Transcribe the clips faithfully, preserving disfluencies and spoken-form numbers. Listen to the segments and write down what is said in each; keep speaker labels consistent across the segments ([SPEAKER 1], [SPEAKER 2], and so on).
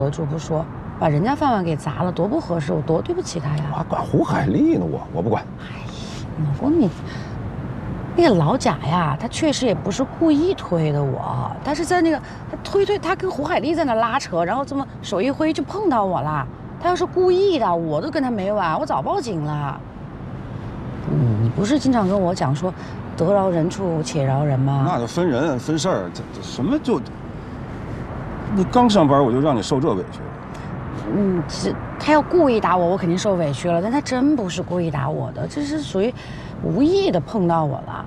[SPEAKER 1] 得主不说，把人家饭碗给砸了，多不合适，我多对不起他呀！
[SPEAKER 2] 我还管胡海丽呢，我我不管。
[SPEAKER 1] 哎，老公你，那个老贾呀，他确实也不是故意推的我，但是在那个他推推，他跟胡海丽在那拉扯，然后这么手一挥就碰到我了。他要是故意的，我都跟他没完，我早报警了。嗯，你不是经常跟我讲说，得饶人处且饶人吗？
[SPEAKER 2] 那就分人分事儿，这这什么就。 你刚上班我就让你受这委屈了。
[SPEAKER 1] 嗯，这他要故意打我，我肯定受委屈了。但他真不是故意打我的，这是属于无意的碰到我了。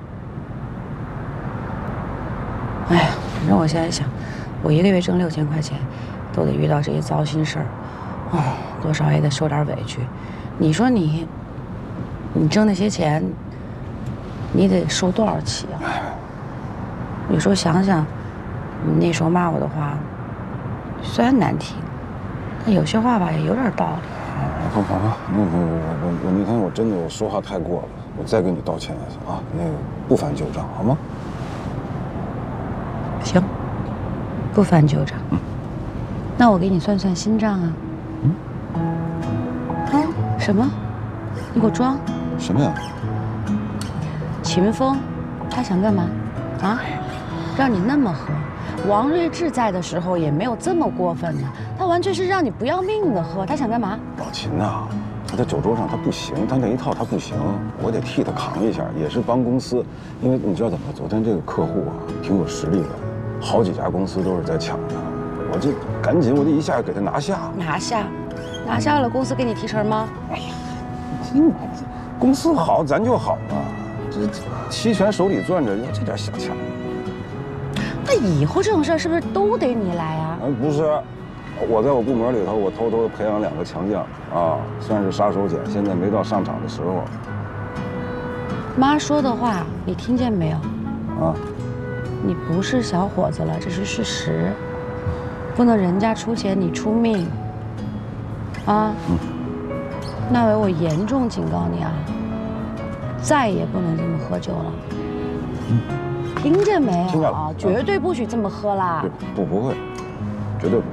[SPEAKER 1] 哎呀，反正我现在想，我一个月挣六千块钱，都得遇到这些糟心事儿，哦，多少也得受点委屈。你说你，你挣那些钱，你得受多少气啊？有时候想想，你那时候骂我的话。 虽然难听，但有些话吧也有点道理。
[SPEAKER 2] 好好好，那个我我我那天我真的我说话太过了，我再给你道歉一下啊，那个不翻旧账好吗？
[SPEAKER 1] 行，不翻旧账。嗯，那我给你算算新账啊。嗯。啊？什么？你给我装？
[SPEAKER 2] 什么呀？
[SPEAKER 1] 秦风，他想干嘛？啊？让你那么喝。 王睿智在的时候也没有这么过分呢，他完全是让你不要命的喝，他想干嘛？
[SPEAKER 2] 老秦呐、啊，他在酒桌上他不行，他那一套他不行，我得替他扛一下，也是帮公司，因为你知道怎么？昨天这个客户啊挺有实力的，好几家公司都是在抢他，我这赶紧我得一下给他拿下。拿下，
[SPEAKER 1] 拿下了，公司给你提成吗？
[SPEAKER 2] 哎呀，这公司好咱就好嘛，这期权手里攥着，要这点小钱。
[SPEAKER 1] 那以后这种事儿是不是都得你来啊？
[SPEAKER 2] 啊，不是，我在我部门里头，我偷偷培养两个强将啊，算是杀手锏。现在没到上场的时候。
[SPEAKER 1] 妈说的话你听见没有？
[SPEAKER 2] 啊，
[SPEAKER 1] 你不是小伙子了，这是事实，不能人家出钱你出命。啊，嗯，那伟，我严重警告你啊，再也不能这么喝酒了。嗯。 听见没有？
[SPEAKER 2] 听见了，
[SPEAKER 1] 绝对不许这么喝啦！
[SPEAKER 2] 不，不会，绝对不会。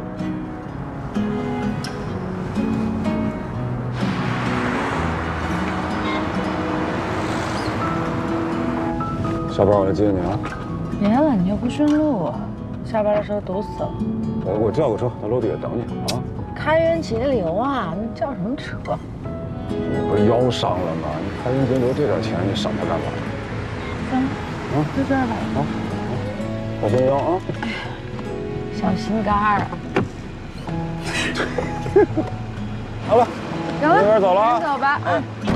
[SPEAKER 2] 下班我来接你啊！
[SPEAKER 1] 别了，你又不顺路，下班的时候堵死了。
[SPEAKER 2] 我我叫个车，在楼底下等你啊！
[SPEAKER 1] 开源节流啊！你叫什么车？
[SPEAKER 2] 你不是腰伤了吗？你开源节流这点钱你省它干嘛？
[SPEAKER 1] 行。 啊，就这儿吧。
[SPEAKER 2] 好，保重腰啊！
[SPEAKER 1] 小心肝儿。
[SPEAKER 2] 好了，
[SPEAKER 1] 行了，
[SPEAKER 2] 这边走了啊。
[SPEAKER 1] 走吧。
[SPEAKER 2] 哎。